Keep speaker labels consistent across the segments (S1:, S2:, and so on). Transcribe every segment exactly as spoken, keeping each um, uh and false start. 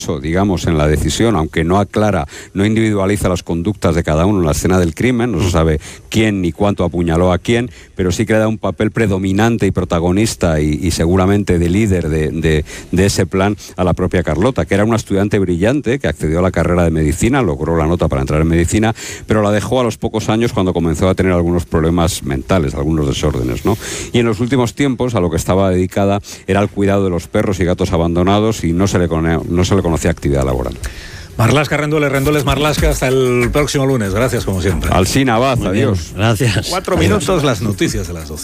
S1: digamos, en la decisión, aunque no aclara, no individualiza las conductas de cada uno en la escena del crimen, no se sabe quién ni cuánto apuñaló a quién, pero sí que le da un papel predominante y protagonista y, y seguramente de líder de, de, de ese plan a la propia Carlota, que era una estudiante brillante que accedió a la carrera de medicina, logró la nota para entrar en medicina, pero la dejó a los pocos años cuando comenzó a tener algunos problemas mentales, algunos desórdenes, ¿no? Y en los últimos tiempos a lo que estaba dedicada era al cuidado de los perros y gatos abandonados y no se le, no se le conocía actividad laboral.
S2: Marlaska Rendueles, Rendueles Marlaska, hasta el próximo lunes. Gracias, como siempre.
S1: Alsina Abad, adiós.
S3: Gracias.
S2: Cuatro minutos, las noticias de las doce.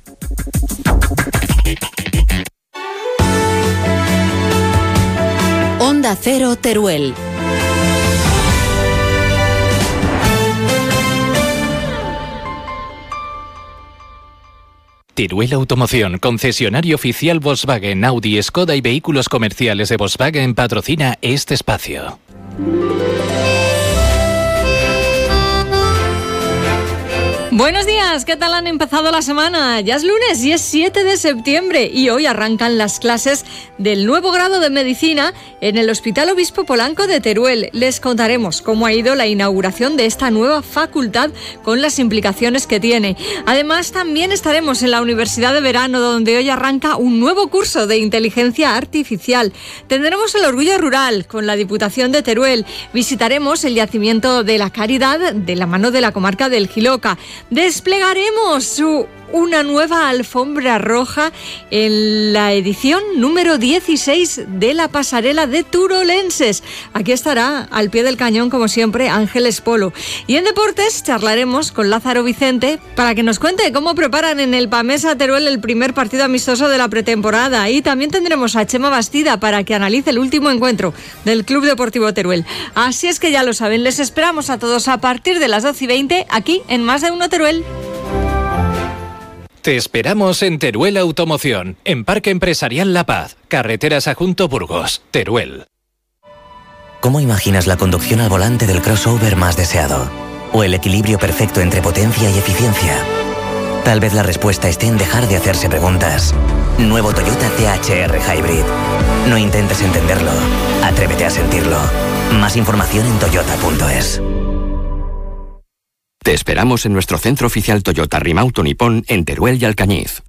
S4: Onda Cero Teruel.
S5: Teruel Automoción, concesionario oficial Volkswagen, Audi, Skoda y vehículos comerciales de Volkswagen, patrocina este espacio.
S6: Buenos días, ¿qué tal han empezado la semana? Ya es lunes y es siete de septiembre y hoy arrancan las clases del nuevo grado de medicina en el Hospital Obispo Polanco de Teruel. Les contaremos cómo ha ido la inauguración de esta nueva facultad con las implicaciones que tiene. Además, también estaremos en la Universidad de Verano, donde hoy arranca un nuevo curso de inteligencia artificial. Tendremos el orgullo rural con la Diputación de Teruel. Visitaremos el yacimiento de la Caridad de la mano de la comarca del Jiloca. Desplegaremos su, una nueva alfombra roja en la edición número dieciséis de la pasarela de Turolenses. Aquí estará al pie del cañón, como siempre, Ángeles Polo. Y en deportes charlaremos con Lázaro Vicente para que nos cuente cómo preparan en el Pamesa Teruel el primer partido amistoso de la pretemporada. Y también tendremos a Chema Bastida para que analice el último encuentro del Club Deportivo Teruel. Así es que ya lo saben, les esperamos a todos a partir de las doce y veinte aquí en Más de Uno Teruel.
S5: Te esperamos en Teruel Automoción, en Parque Empresarial La Paz, Carreteras Adjunto Burgos, Teruel.
S7: ¿Cómo imaginas la conducción al volante del crossover más deseado? ¿O el equilibrio perfecto entre potencia y eficiencia? Tal vez la respuesta esté en dejar de hacerse preguntas. Nuevo Toyota T H R Hybrid. No intentes entenderlo, atrévete a sentirlo. Más información en toyota punto es.
S8: Te esperamos en nuestro centro oficial Toyota Rimauto Nippon en Teruel y Alcañiz.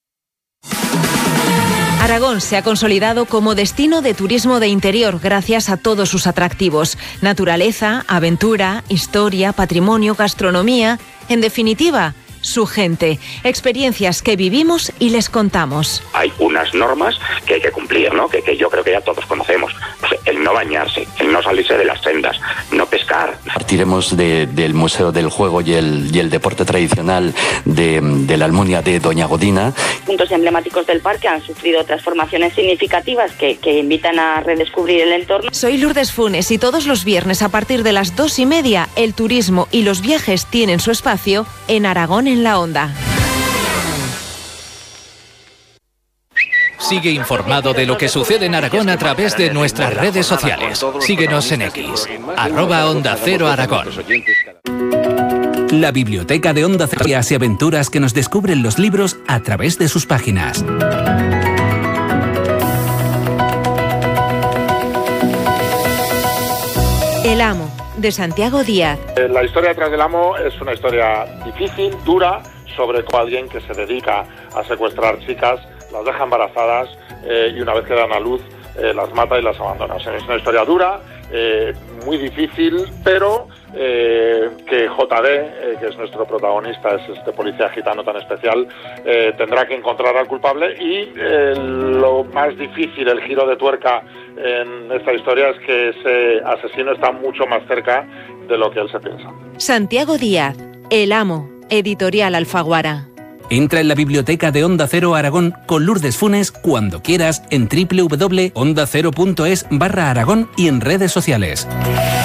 S4: Aragón se ha consolidado como destino de turismo de interior gracias a todos sus atractivos: naturaleza, aventura, historia, patrimonio, gastronomía, en definitiva, su gente, experiencias que vivimos y les contamos.
S9: Hay unas normas que hay que cumplir, ¿no? Que, que yo creo que ya todos conocemos. Pues el no bañarse, el no salirse de las sendas, no pescar.
S10: Partiremos de, del Museo del Juego y el, y el deporte tradicional de, de la Almunia de Doña Godina.
S11: Puntos emblemáticos del parque han sufrido transformaciones significativas que, que invitan a redescubrir el entorno.
S4: Soy Lourdes Funes y todos los viernes a partir de las dos y media el turismo y los viajes tienen su espacio en Aragón en la Onda.
S5: Sigue informado de lo que sucede en Aragón a través de nuestras redes sociales. Síguenos en X, arroba Onda Cero Aragón.
S12: La biblioteca de Onda Cero y aventuras que nos descubren los libros a través de sus páginas.
S4: El Amo, de Santiago Díaz.
S13: La historia detrás del Amo es una historia difícil, dura, sobre alguien que se dedica a secuestrar chicas, las deja embarazadas eh, y una vez que dan a luz eh, las mata y las abandona. O sea, es una historia dura, eh, muy difícil, pero eh, que J D, eh, que es nuestro protagonista, es este policía gitano tan especial, eh, tendrá que encontrar al culpable y eh, lo más difícil, el giro de tuerca en esta historia es que ese asesino está mucho más cerca de lo que él se piensa.
S4: Santiago Díaz, El Amo, editorial Alfaguara.
S12: Entra en la biblioteca de Onda Cero Aragón con Lourdes Funes cuando quieras en doble u doble u doble u punto onda cero punto es barra Aragón y en redes sociales.